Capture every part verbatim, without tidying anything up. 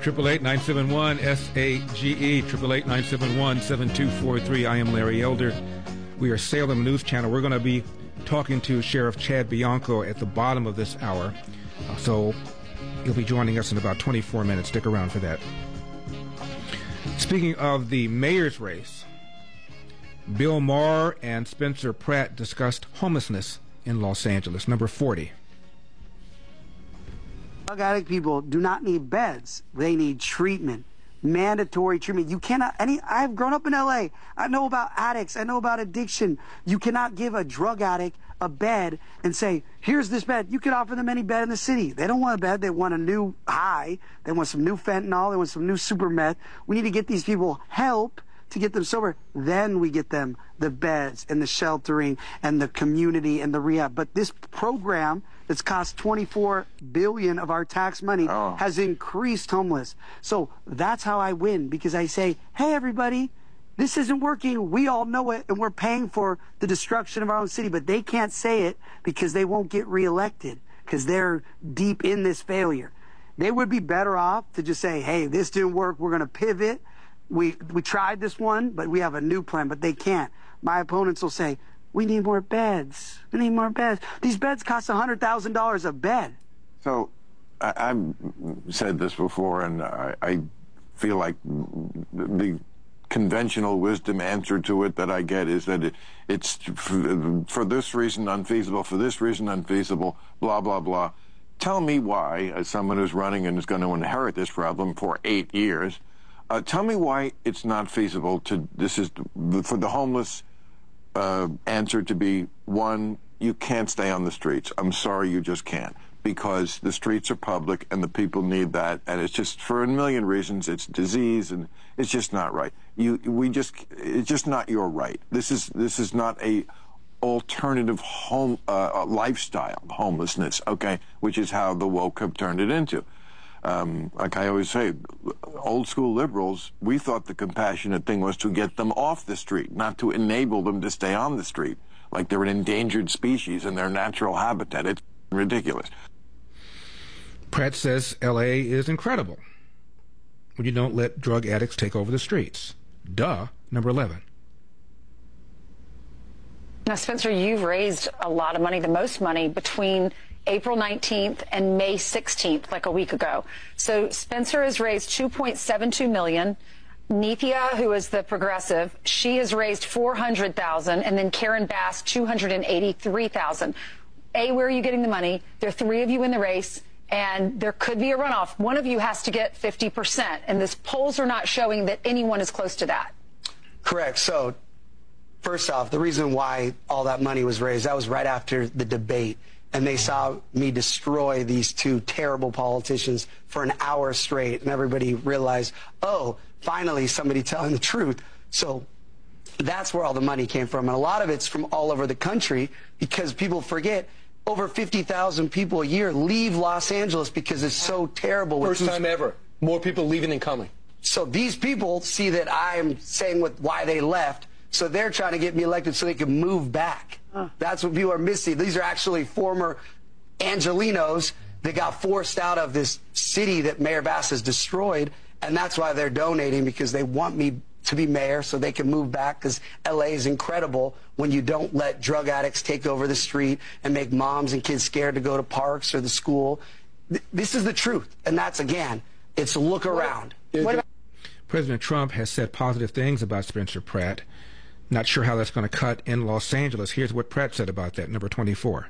triple eight nine seven one S A G E, triple eight nine seven one seven two four three. I am Larry Elder. We are Salem News Channel. We're going to be talking to Sheriff Chad Bianco at the bottom of this hour. Uh, so he'll be joining us in about twenty-four minutes. Stick around for that. Speaking of the mayor's race, Bill Maher and Spencer Pratt discussed homelessness in Los Angeles. Number forty. Drug addict people do not need beds. They need treatment, mandatory treatment. You cannot, any, I've grown up in L A. I know about addicts. I know about addiction. You cannot give a drug addict a bed and say, here's this bed. You can offer them any bed in the city. They don't want a bed. They want a new high. They want some new fentanyl. They want some new super meth. We need to get these people help to get them sober. Then we get them the beds and the sheltering and the community and the rehab. But this program that's cost twenty-four billion dollars of our tax money oh. has increased homeless. So that's how I win, because I say, hey, everybody, this isn't working. We all know it, and we're paying for the destruction of our own city. But they can't say it because they won't get reelected, because they're deep in this failure. They would be better off to just say, hey, this didn't work. We're going to pivot. We, we tried this one, but we have a new plan. But they can't. My opponents will say, we need more beds. We need more beds. These beds cost one hundred thousand dollars a bed. So I, I've said this before, and I, I feel like the conventional wisdom answer to it that I get is that it, it's for, for this reason unfeasible, for this reason unfeasible, blah, blah, blah. Tell me why, as someone who's running and is going to inherit this problem for eight years, Uh, tell me why it's not feasible to, this is, for the homeless uh, answer to be, one, you can't stay on the streets. I'm sorry, you just can't, because the streets are public and the people need that, and it's just, for a million reasons, it's disease and it's just not right. You, we just, it's just not your right. This is, this is not a alternative home, uh, lifestyle, homelessness, okay, which is how the woke have turned it into. Um, like I always say, old school liberals, we thought the compassionate thing was to get them off the street, not to enable them to stay on the street, like they're an endangered species in their natural habitat. It's ridiculous. Pratt says L A is incredible when you don't let drug addicts take over the streets. Duh. Number eleven. Now, Spencer, you've raised a lot of money, the most money, between April nineteenth and May sixteenth, like a week ago. So Spencer has raised two point seven two million dollars. Nithya, who is the progressive, she has raised four hundred thousand dollars, and then Karen Bass, two hundred eighty-three thousand dollars. A, where are you getting the money? There are three of you in the race, and there could be a runoff. One of you has to get fifty percent, and this polls are not showing that anyone is close to that. Correct. So, first off, the reason why all that money was raised, that was right after the debate. And they saw me destroy these two terrible politicians for an hour straight. And everybody realized, oh, finally somebody telling the truth. So that's where all the money came from. And a lot of it's from all over the country, because people forget over fifty thousand people a year leave Los Angeles because it's so terrible. First time ever. More people leaving than coming. So these people see that I'm saying what, why they left. So they're trying to get me elected so they can move back. Huh. That's what people are missing. These are actually former Angelinos that got forced out of this city that Mayor Bass has destroyed, and that's why they're donating, because they want me to be mayor so they can move back, because L A is incredible when you don't let drug addicts take over the street and make moms and kids scared to go to parks or the school. Th this is the truth, and that's, again, it's a look around. What about President Trump has said positive things about Spencer Pratt. Not sure how that's going to cut in Los Angeles. Here's what Pratt said about that, number twenty-four.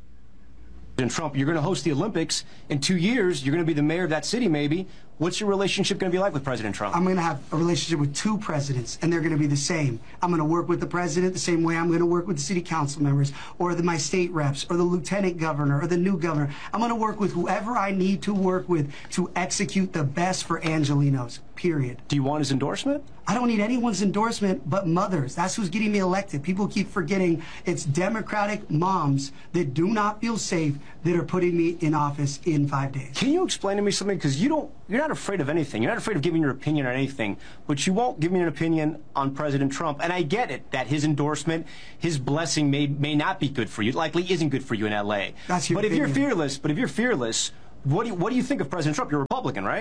And Trump, you're going to host the Olympics in two years. You're going to be the mayor of that city, maybe. What's your relationship going to be like with President Trump? I'm going to have a relationship with two presidents, and they're going to be the same. I'm going to work with the president the same way I'm going to work with the city council members, or the, my state reps, or the lieutenant governor, or the new governor. I'm going to work with whoever I need to work with to execute the best for Angelinos, period. Do you want his endorsement? I don't need anyone's endorsement but mothers. That's who's getting me elected. People keep forgetting it's Democratic moms that do not feel safe that are putting me in office in five days. Can you explain to me something? Because you don't, you're not afraid of anything. You're not afraid of giving your opinion on anything, but you won't give me an opinion on President Trump. And I get it, that his endorsement, his blessing may, may not be good for you. It likely isn't good for you in L A. That's your But opinion. if you're fearless, but if you're fearless, what do you, what do you think of President Trump? You're a Republican, right?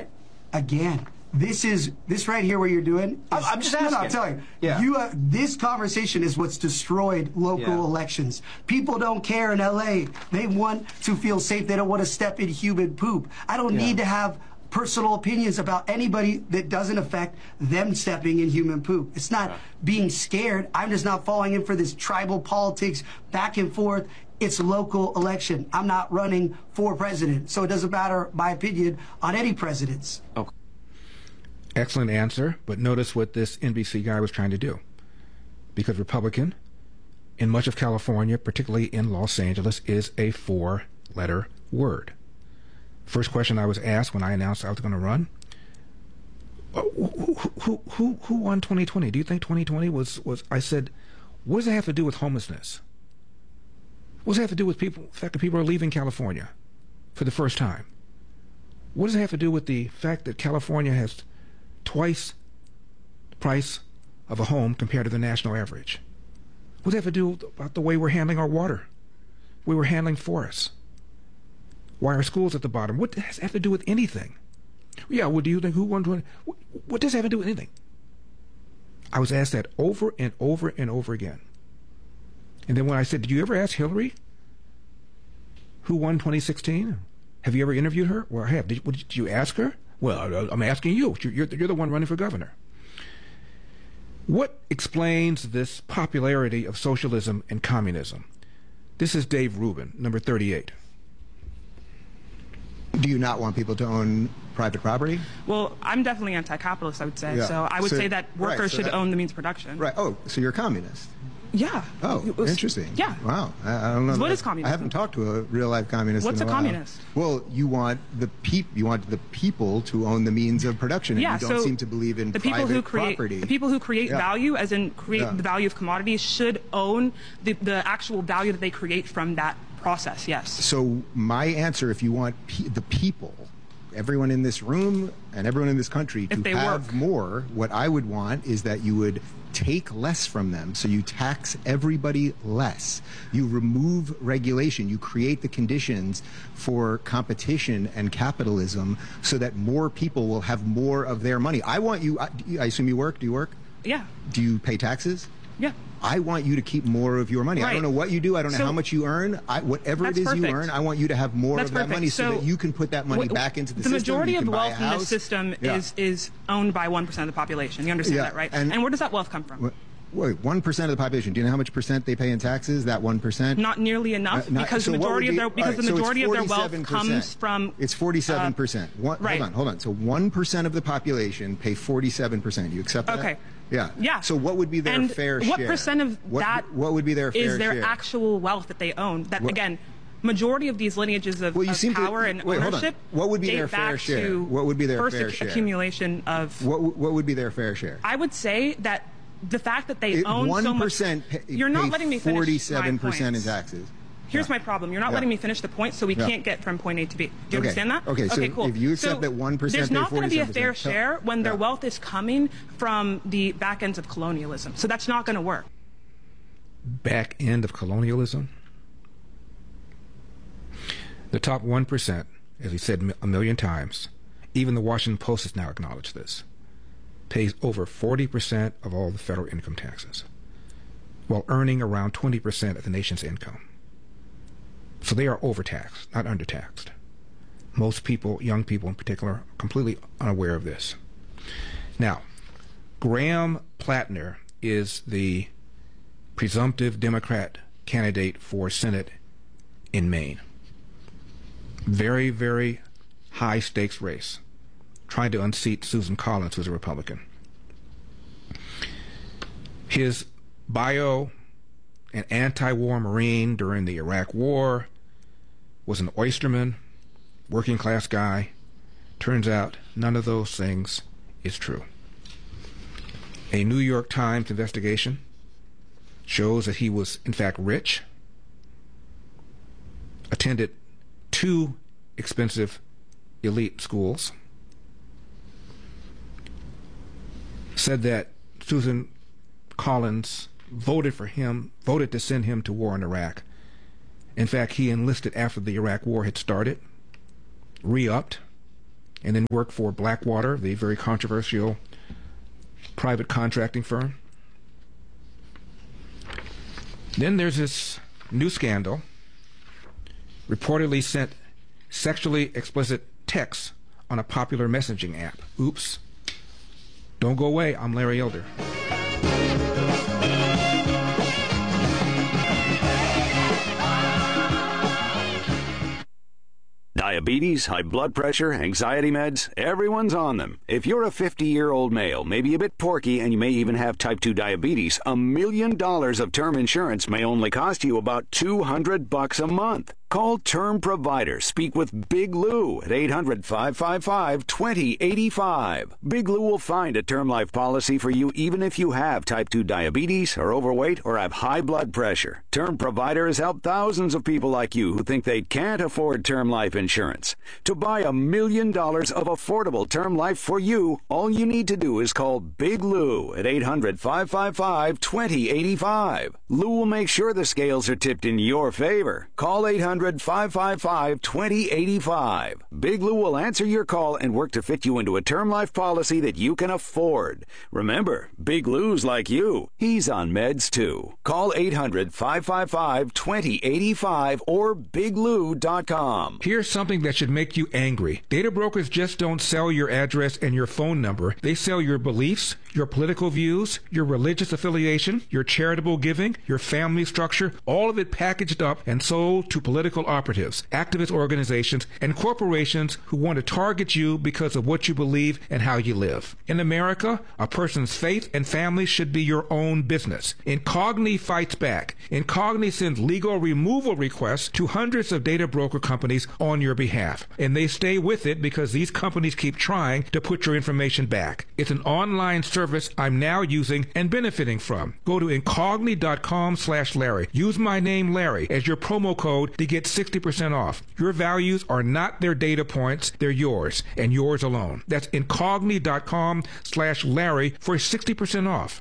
again, this is this right here. What you're doing? Is, I'm, I'm just no, asking. No, I'm telling you. Yeah. You uh, this conversation is what's destroyed local Yeah. elections. People don't care in L A. They want to feel safe. They don't want to step in human poop. I don't Yeah. need to have personal opinions about anybody that doesn't affect them stepping in human poop. It's not yeah. being scared. I'm just not falling in for this tribal politics back and forth. It's a local election. I'm not running for president, so it doesn't matter my opinion on any presidents. Okay. Excellent answer, but notice what this N B C guy was trying to do. Because Republican, in much of California, particularly in Los Angeles, is a four-letter word. First question I was asked when I announced I was going to run, who, who, who, who won twenty twenty? Do you think twenty twenty was, was, I said, what does it have to do with homelessness? What does it have to do with people, the fact that people are leaving California for the first time? What does it have to do with the fact that California has twice the price of a home compared to the national average? What does it have to do about the way we're handling our water? We were handling forests. Why are schools at the bottom? What does it have to do with anything? Yeah, what do you think? Who won? What, what does it have to do with anything? I was asked that over and over and over again. And then when I said, did you ever ask Hillary who won twenty sixteen? Have you ever interviewed her? Well, I have. Did, did you ask her? Well, I'm asking you. You're, you're the one running for governor. What explains this popularity of socialism and communism? This is Dave Rubin, number thirty-eight. Do you not want people to own private property? Well, I'm definitely anti-capitalist, I would say. Yeah. So I would so, say that workers right, so should that, own the means of production. Right. Oh, so you're a communist. Yeah. Oh, was, interesting. Yeah. Wow. I, I don't know. What I, is communism? I haven't talked to a real life communist. What's in a, a while. communist? Well, you want the peop you want the people to own the means of production, and yeah, you don't so seem to believe in the people private who create property. The people who create yeah. value, as in create yeah. the value of commodities, should own the, the actual value that they create from that process. Yes. So my answer, if you want pe the people, everyone in this room and everyone in this country if to they have work. more, what I would want is that you would take less from them. So you tax everybody less. You remove regulation. You create the conditions for competition and capitalism so that more people will have more of their money. I want you, I, I assume you work. Do you work? Yeah. Do you pay taxes? Yeah. I want you to keep more of your money. Right. I don't know what you do. I don't know so, how much you earn. I, whatever it is perfect. you earn, I want you to have more that's of that perfect. money so, so that you can put that money w back into the, the system. The majority you of can the buy wealth a in house. the system yeah. is is owned by one percent of the population. You understand yeah. that, right? And, and where does that wealth come from? Wait, one percent of the population. Do you know how much percent they pay in taxes? That one percent? Not nearly enough, uh, not, because so the majority be, of their because right, the majority so of their wealth comes from. It's forty-seven percent. Uh, right. Hold on, hold on. So one percent of the population pay forty-seven percent. You accept that? Okay. Yeah. Yeah. So what would be their and fair what share? What percent of what, that? What would be their fair is their share? actual wealth that they own? That what? Again. Majority of these lineages of, well, of power to, and wait, ownership what would be date their back fair share? to What would be their first fair ac share? accumulation of what what would be their fair share? I would say that the fact that they it, own one so much percent you're not letting me finish forty-seven percent in taxes. Here's yeah. my problem. You're not yeah. letting me finish the point, so we yeah. can't get from point A to B. Do you okay. understand that? Okay, so okay, cool. if you accept so that one percent there's not going to be a fair so, share when their yeah. wealth is coming from the back ends of colonialism. So that's not going to work. Back end of colonialism? The top one percent, as we said a million times, even the Washington Post has now acknowledged this, pays over forty percent of all the federal income taxes, while earning around twenty percent of the nation's income. So they are overtaxed, not undertaxed. Most people, young people in particular, are completely unaware of this. Now, Graham Plattner is the presumptive Democrat candidate for Senate in Maine. Very, very high stakes race, trying to unseat Susan Collins, who's a Republican. His bio, an anti-war Marine during the Iraq War, was an oysterman, working class guy. Turns out none of those things is true. A New York Times investigation shows that he was in fact rich, attended two expensive elite schools, said that Susan Collins voted for him, voted to send him to war in Iraq. In fact, he enlisted after the Iraq War had started, re-upped, and then worked for Blackwater, the very controversial private contracting firm. Then there's this new scandal. Reportedly sent sexually explicit texts on a popular messaging app. Oops. Don't go away. I'm Larry Elder. Diabetes, high blood pressure, anxiety meds, everyone's on them. If you're a fifty-year-old male, maybe a bit porky, and you may even have type two diabetes, a million dollars of term insurance may only cost you about two hundred bucks a month. Call Term Provider. Speak with Big Lou at eight hundred, five five five, two zero eight five. Big Lou will find a term life policy for you even if you have type two diabetes, are overweight, or have high blood pressure. Term Provider has helped thousands of people like you who think they can't afford term life insurance. To buy a million dollars of affordable term life for you, all you need to do is call Big Lou at eight hundred, five five five, two zero eight five. Lou will make sure the scales are tipped in your favor. Call eight hundred, five five five, two zero eight five. Big Lou will answer your call and work to fit you into a term life policy that you can afford. Remember, Big Lou's like you. He's on meds too. Call eight hundred, five five five, two zero eight five or big lou dot com. Here's something that should make you angry. Data brokers just don't sell your address and your phone number. They sell your beliefs, your political views, your religious affiliation, your charitable giving, your family structure, all of it packaged up and sold to political operatives, activist organizations, and corporations who want to target you because of what you believe and how you live. In America, a person's faith and family should be your own business. Incogni fights back. Incogni sends legal removal requests to hundreds of data broker companies on your behalf, and they stay with it because these companies keep trying to put your information back. It's an online service I'm now using and benefiting from. Go to incogni.com slash Larry. Use my name Larry as your promo code to get sixty percent off. Your values are not their data points, they're yours, and yours alone. That's incogni.com slash Larry for sixty percent off.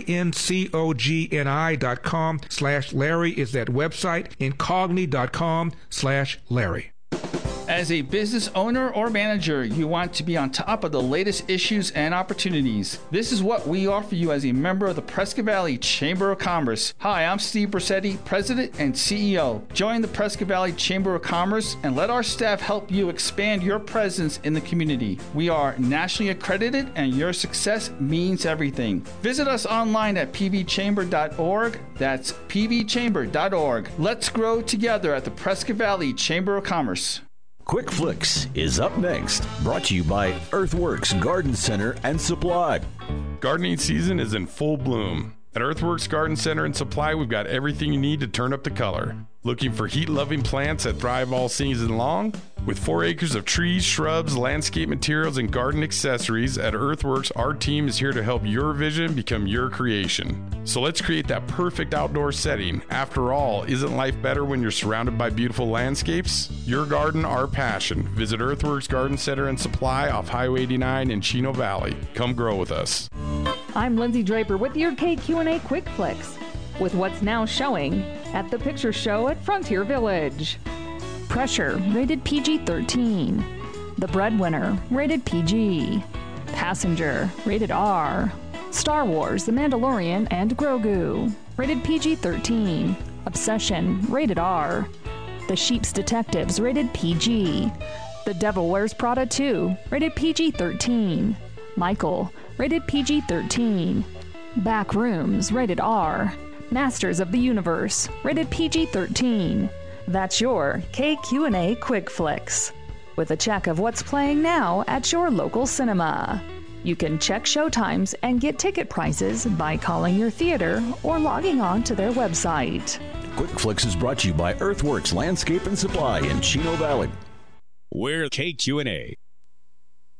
I-N-C-O-G-N-I dot com slash Larry is that website, incogni.com slash Larry. As a business owner or manager, you want to be on top of the latest issues and opportunities. This is what we offer you as a member of the Prescott Valley Chamber of Commerce. Hi, I'm Steve Brissetti, President and C E O. Join the Prescott Valley Chamber of Commerce and let our staff help you expand your presence in the community. We are nationally accredited and your success means everything. Visit us online at p v chamber dot org. That's p v chamber dot org. Let's grow together at the Prescott Valley Chamber of Commerce. Quick Flicks is up next, brought to you by Earthworks Garden Center and Supply. Gardening season is in full bloom. At Earthworks Garden Center and Supply, we've got everything you need to turn up the color. Looking for heat-loving plants that thrive all season long? With four acres of trees, shrubs, landscape materials, and garden accessories, at Earthworks, our team is here to help your vision become your creation. So let's create that perfect outdoor setting. After all, isn't life better when you're surrounded by beautiful landscapes? Your garden, our passion. Visit Earthworks Garden Center and Supply off Highway eighty-nine in Chino Valley. Come grow with us. I'm Lindsay Draper with your K Q and A Quick Flicks, with what's now showing at the Picture Show at Frontier Village. Pressure, rated P G thirteen. The Breadwinner, rated P G. Passenger, rated R. Star Wars, The Mandalorian and Grogu, rated P G thirteen. Obsession, rated R. The Sheep's Detectives, rated P G. The Devil Wears Prada two, rated P G thirteen. Michael, rated P G thirteen. Back Rooms, rated R. Masters of the Universe, rated P G thirteen. That's your K Q and A Quick Flicks, with a check of what's playing now at your local cinema. You can check showtimes and get ticket prices by calling your theater or logging on to their website. Quick Flicks is brought to you by Earthworks Landscape and Supply in Chino Valley. We're K Q and A.